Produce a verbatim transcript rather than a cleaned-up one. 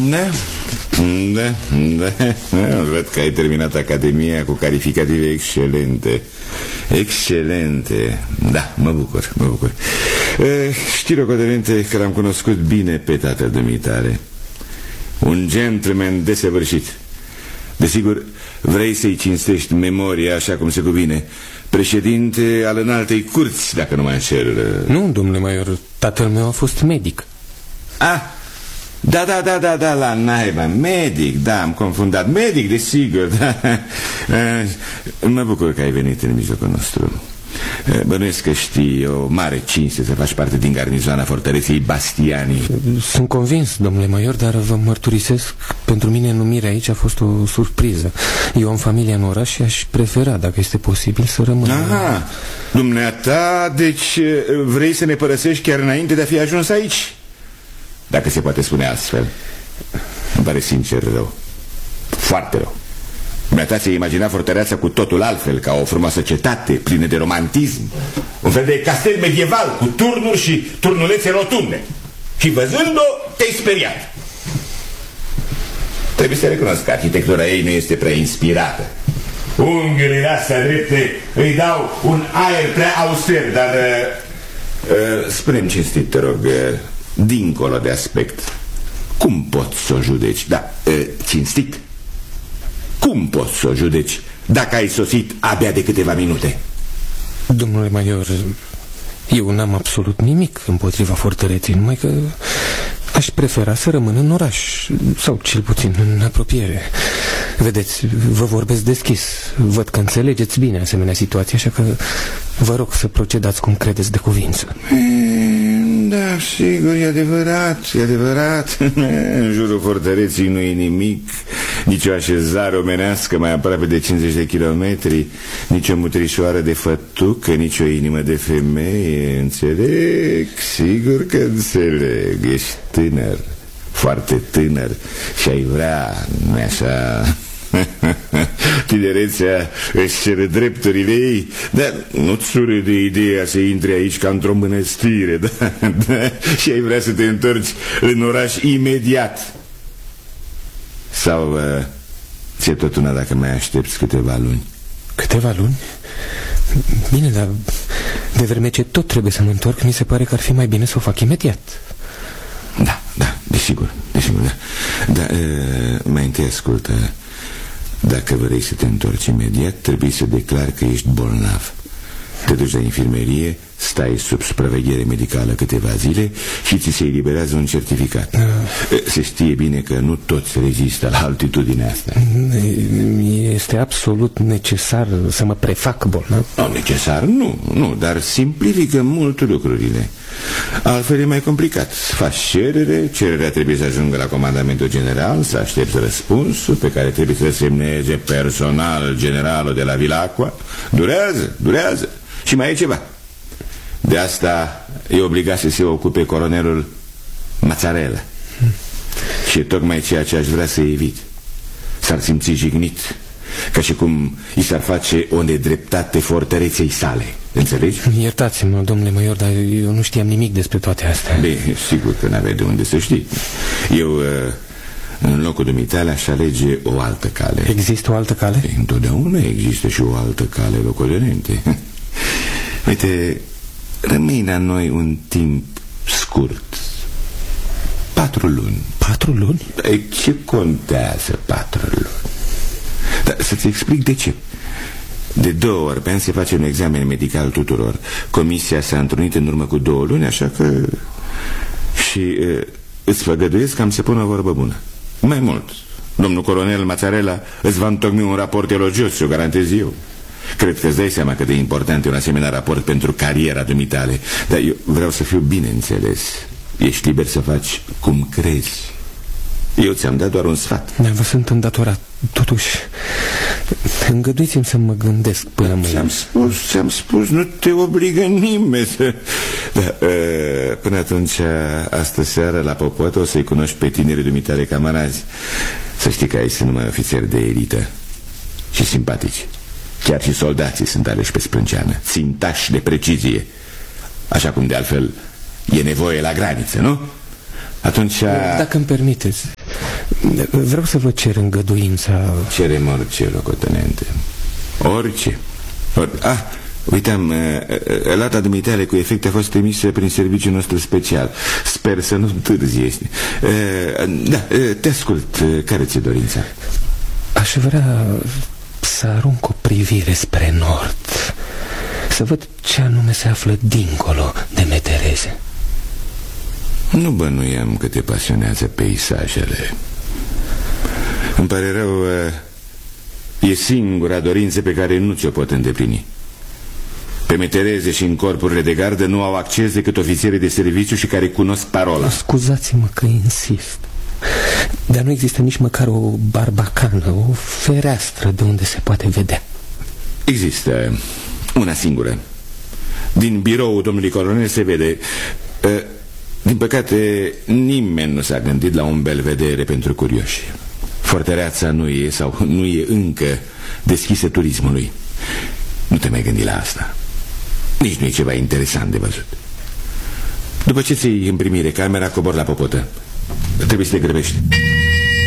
Da, da, da. Văd că ai terminat Academia cu calificative excelente. Excelente. Da, mă bucur, mă bucur. Știi, locotenente, că l-am cunoscut bine pe tatăl dumitale. Un gentleman desăvârșit. Desigur, vrei să-i cinstești memoria așa cum se cuvine. Președinte al înaltei curți, dacă nu mă înșel. Nu, domnule major, tatăl meu a fost medic. Ah, da, da, da, da, da, la naiba, medic, da, am confundat. Medic, desigur, da. Mă bucur că ai venit în mijlocul nostru. Bănuiesc că știi, o mare cinste să faci parte din garnizoana fortăreței Bastiani. Sunt convins, domnule major, dar vă mărturisesc, pentru mine numirea aici a fost o surpriză. Eu am familia în oraș și aș prefera, dacă este posibil, să rămân. Aha, dumneata, deci vrei să ne părăsești chiar înainte de a fi ajuns aici? Dacă se poate spune astfel. Îmi pare sincer rău. Foarte rău. Dumneata ți-ai imaginat fortăreața cu totul altfel, ca o frumoasă cetate plină de romantism, un fel de castel medieval cu turnuri și turnulețe rotunde. Și văzând-o, te-ai speriat. Trebuie să recunosc că arhitectura ei nu este prea inspirată. Unghiurile astea drepte îi dau un aer prea auster. Dar uh, uh, spune-mi cinstit, te rog, uh, dincolo de aspect, cum poți să o judeci? Da, uh, cinstit, cum poți să o judeci dacă ai sosit abia de câteva minute? Domnule major, eu n-am absolut nimic împotriva fortăreții, numai că aș prefera să rămân în oraș, sau cel puțin în apropiere. Vedeți, vă vorbesc deschis. Văd că înțelegeți bine asemenea situație, așa că vă rog să procedați cum credeți de cuvință. Da, sigur, e adevărat, e adevărat. În jurul fortăreții nu e nimic, nici o așezare omenească mai aproape de cincizeci de kilometri, nici o mutrișoară de fătucă, nici o inimă de femeie. Înțeleg, sigur că înțeleg. Ești tânăr, foarte tânăr și ai vrea, nu-i așa? Tinerețea își cere drepturile ei, dar nu-ți sură de ideea să intri aici ca într-o mănăstire, da? Da? Și ai vrea să te întorci în oraș imediat. Sau uh, ți-e tot una dacă mai aștepți câteva luni? Câteva luni? Bine, dar de vreme ce tot trebuie să mă întorc, mi se pare că ar fi mai bine să o fac imediat. Da, da, desigur, desigur, da. Dar uh, mai întâi ascultă. Dacă vrei să te întorci imediat, trebuie să declari că ești bolnav. Te duci la infirmerie, stai sub supraveghere medicală câteva zile și ți se eliberează un certificat. Se știe bine că nu toți rezistă la altitudinea asta. Este absolut necesar să mă prefac bolnav? Nu, necesar nu, nu, dar simplifică mult lucrurile. Altfel e mai complicat. Faci cerere, cererea trebuie să ajungă la comandamentul general, să aștepți răspunsul pe care trebuie să semneze personal generalul de la Vilacqua. Durează, durează. Și mai e ceva. De asta e obligat să se ocupe colonelul Mazzarella. hmm. Și e tocmai ceea ce aș vrea să evit. S-ar simți jignit, ca și cum i s-ar face o nedreptate fortăreței sale. Înțelegi? Iertați-mă, domnule major, dar eu nu știam nimic despre toate astea. Bine, sigur că n-aveai de unde să știi. Eu, în locul dumitale, aș alege o altă cale. Există o altă cale? E, întotdeauna există și o altă cale, locotenente. Uite, rămâi la noi un timp scurt. Patru luni. Patru luni? E, ce contează patru luni? Dar să-ți explic de ce. De două ori pe an se face un examen medical tuturor. Comisia s-a întrunit în urmă cu două luni, așa că... Și uh, îți făgăduiesc că am să pun o vorbă bună. Mai mult, domnul colonel Mazzarella îți va întocmi un raport elogios, o garantez eu. Cred că îți dai seama cât de important e un asemenea raport pentru cariera dumitale. Dar eu vreau să fiu bine înțeles. Ești liber să faci cum crezi. Eu ți-am dat doar un sfat. Da, vă sunt îndatorat. Totuși, îngăduiți-mi să mă gândesc până mâine. Ți-am spus, ți-am spus, nu te obligă nimeni să... Da, uh, până atunci, astă seară la Popot o să-i cunoști pe tinerii dumitale camarazi. Să știi că ai sunt numai ofițeri de elită și simpatici. Chiar și soldații sunt aleși pe sprânceană, țintași de precizie. Așa cum de altfel e nevoie la graniță, nu? Atunci... Dacă îmi permiteți, vreau să vă cer îngăduința... Cerem orice, locotenente. Orice. Or... Ah, uitam, lata dumitale cu efect a fost trimisă prin serviciul nostru special. Sper să nu întârzie. Da, te ascult. Care ți-e dorința? Aș vrea să arunc o privire spre nord, să văd ce anume se află dincolo de Metereze. Nu bănuiam că te pasionează peisajele. Îmi pare rău, e singura dorință pe care nu ți-o pot îndeplini. Pe Metereze și în corpurile de gardă nu au acces decât ofițerii de serviciu și care cunosc parola. Scuzați-mă că insist, dar nu există nici măcar o barbacană, o fereastră de unde se poate vedea. Există una singură. Din biroul domnului colonel se vede. Din păcate, nimeni nu s-a gândit la un belvedere pentru curioși. Fortăreața nu e, sau nu e încă deschisă turismului. Nu te mai gândi la asta. Nici nu e ceva interesant de văzut. După ce ți-ai în primire camera, cobor la popotă. Trebuie să te grăbești.